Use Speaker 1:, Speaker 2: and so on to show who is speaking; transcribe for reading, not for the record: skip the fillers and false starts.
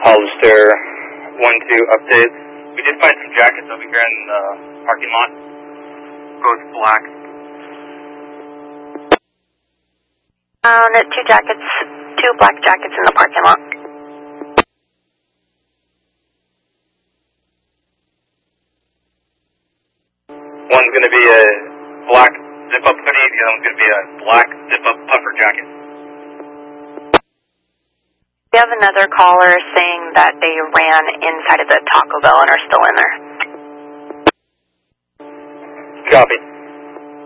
Speaker 1: Hollister 1-2 updates. We did find some jackets over here in the parking lot. Both black.
Speaker 2: Two black jackets in the parking lot.
Speaker 1: One's going to be a black zip-up hoodie, the other one's going to be a black zip-up puffer jacket.
Speaker 2: We have another caller saying that they ran inside of the Taco Bell and are still in there.
Speaker 1: Copy.